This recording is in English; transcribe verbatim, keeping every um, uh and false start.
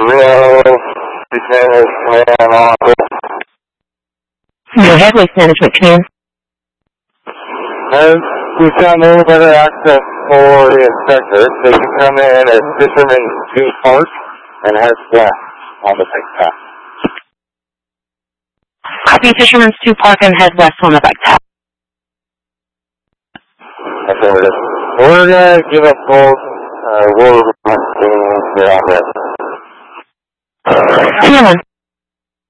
Rio, Business Command on. Go ahead, Waste Management Command. And we found a little better access for the inspectors. They can come in as Fisherman two Park and head west on the bike path. Copy Fisherman's two Park and head west on the bike path. That's what it is. We're going to give up gold. Uh, we'll get on this. Come on.